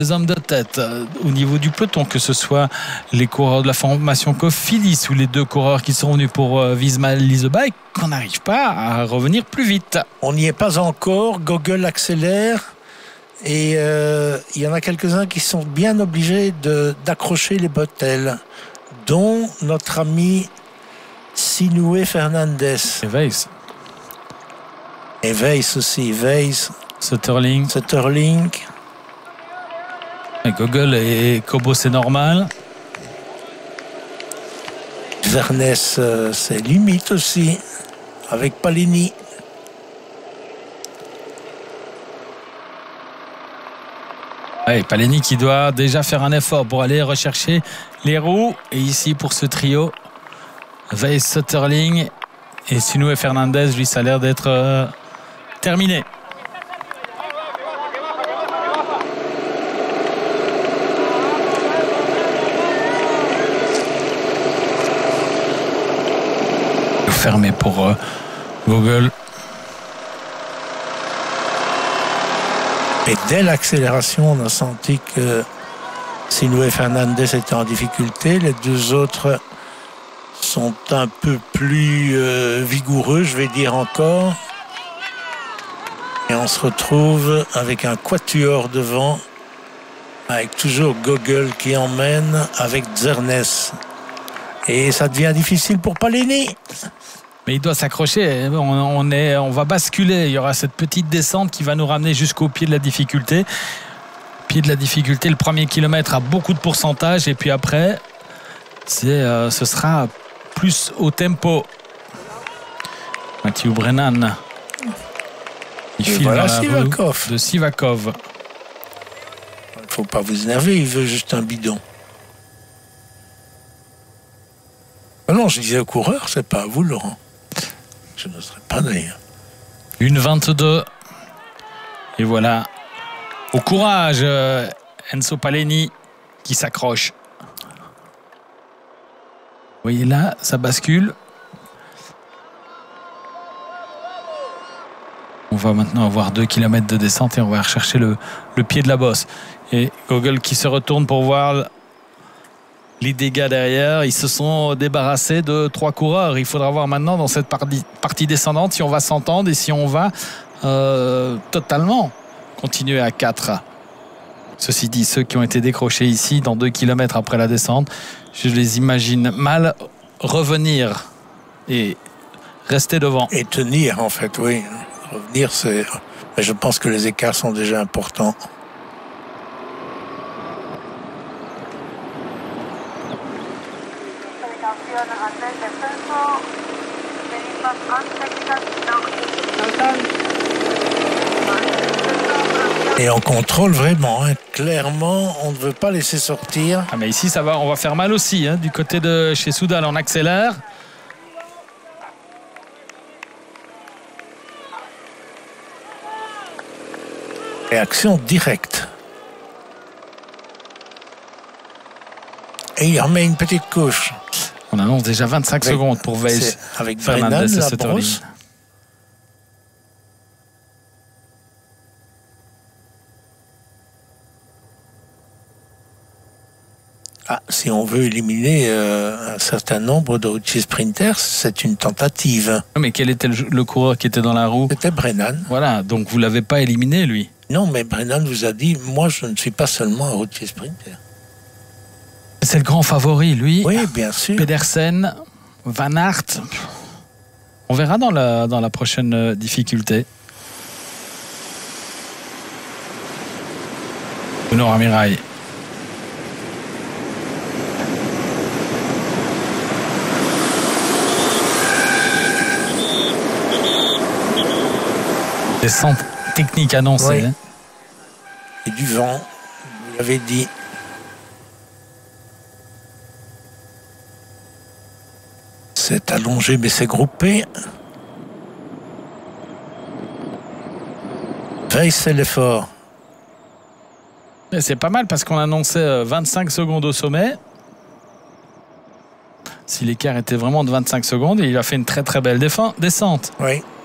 les hommes de tête au niveau du peloton, que ce soit les coureurs de la formation Cofidis ou les deux coureurs qui sont venus pour Visma Leasebike, qu'on n'arrive pas à revenir plus vite. On n'y est pas encore. Gogol accélère et il y en a quelques-uns qui sont bien obligés d'accrocher les bretelles, dont notre ami Sinoué Fernandez. Et Weiss aussi. Weiss. Sutterling. Et Gogol et Kobo, c'est normal. Vernès, c'est limite aussi, avec Palini. Ouais, Palini qui doit déjà faire un effort pour aller rechercher les roues. Et ici, pour ce trio, Weiss, Sutterling et Sinoué Fernandez, lui, ça a l'air d'être terminé. Fermé pour Gogol. Et dès l'accélération, on a senti que Sinoué Fernandez était en difficulté. Les deux autres sont un peu plus vigoureux, je vais dire encore. Et on se retrouve avec un quatuor devant, avec toujours Gogol qui emmène avec Zernès. Et ça devient difficile pour Palini. Mais il doit s'accrocher. On va basculer. Il y aura cette petite descente qui va nous ramener jusqu'au pied de la difficulté. Pied de la difficulté, le premier kilomètre a beaucoup de pourcentage. Et puis après, ce sera plus au tempo. Mathieu Brennan. Il file voilà dans la Sivakov. Rue de Sivakov. Il ne faut pas vous énerver, il veut juste un bidon. Non, je disais au coureur, c'est pas à vous, Laurent. Je ne serais pas d'ailleurs. 1,22. Et voilà. Au courage, Enzo Palini qui s'accroche. Vous voyez là, ça bascule. On va maintenant avoir 2 km de descente et on va rechercher le pied de la bosse. Et Gogol qui se retourne pour voir les dégâts derrière. Ils se sont débarrassés de 3 coureurs. Il faudra voir maintenant dans cette partie descendante si on va s'entendre et si on va totalement continuer à 4. Ceci dit, ceux qui ont été décrochés ici dans 2 km après la descente, je les imagine mal revenir et rester devant. Et tenir, en fait, oui. Revenir, c'est... Mais je pense que les écarts sont déjà importants. Et on contrôle vraiment, hein. Clairement, on ne veut pas laisser sortir. Ah mais ici ça va, on va faire mal aussi, hein. Du côté de chez Soudal, on accélère. Réaction directe. Et il remet une petite couche. On annonce déjà 25 secondes pour Weiss. Avec Brennan, la brosse. Si on veut éliminer un certain nombre de routiers sprinters, c'est une tentative. Mais quel était le coureur qui était dans la roue? C'était Brennan. Voilà, donc vous ne l'avez pas éliminé, lui? Non, mais Brennan vous a dit, moi je ne suis pas seulement un routier sprinter. C'est le grand favori, lui. Oui, bien sûr. Pedersen, Van Aert. On verra dans la prochaine difficulté. Bruno Ramirail. Descente technique annoncée. Oui. Et du vent, vous l'avez dit. C'est allongé, mais c'est groupé. Weiss, c'est l'effort. C'est pas mal parce qu'on annonçait 25 secondes au sommet. Si l'écart était vraiment de 25 secondes, il a fait une très très belle descente. Oui.